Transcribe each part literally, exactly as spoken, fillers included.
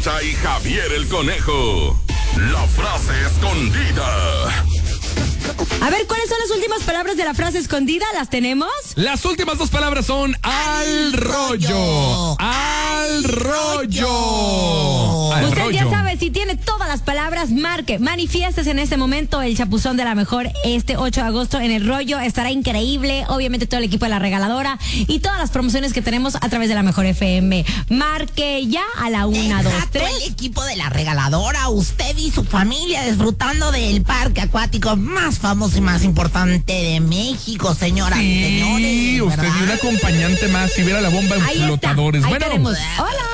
Cacha y Javier el Conejo. La frase escondida. A ver, ¿cuáles son las últimas palabras de la frase escondida? ¿Las tenemos? Las últimas dos palabras son al rollo. Al rollo. Al Usted rollo. ya sabe, si tiene todas las palabras, marque, manifiestes en este momento el chapuzón de la mejor este ocho de agosto en el rollo. Estará increíble, obviamente todo el equipo de la regaladora y todas las promociones que tenemos a través de la mejor F M. Marque ya a la una, dos, tres. El equipo de la regaladora, usted y su familia disfrutando del parque acuático más famoso y más importante de México, señoras y Sí, señores. usted ¿verdad? y un acompañante más y ver a la bomba en Ahí está, flotadores. ahí Bueno, tenemos. Hola,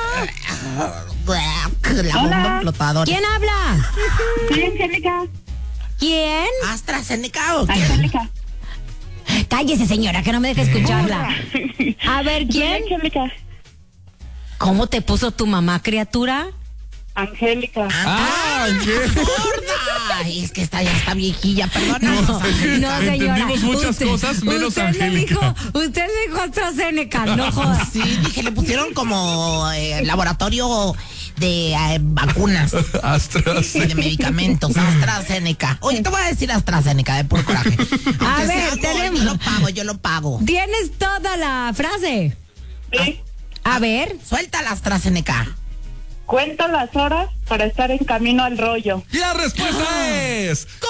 La bomba flotadora. ¿quién habla? Soy Angélica. ¿Quién? ¿AstraZeneca o qué? Angélica. Cállese, señora, que no me deje escucharla. A ver, Soy ¿quién? Angélica. ¿Cómo te puso tu mamá, criatura? Angélica. Ah, ¿qué? ¡Gorda! Ay, es que esta ya está viejilla, perdona. No, no, señora. Entendimos muchas Usted- cosas, menos usted Angélica. Le dijo, usted le dijo AstraZeneca, no jodas. Sí, dije, le pusieron como eh, laboratorio de eh, vacunas, de AstraZeneca. medicamentos, AstraZeneca. Oye, te voy a decir AstraZeneca, de puro coraje. A Aunque ver, sea gol, tenemos- Yo lo pago, yo lo pago. ¿Tienes toda la frase? Sí. A ver. Suelta la AstraZeneca. Cuento las horas para estar en camino al rollo. La respuesta es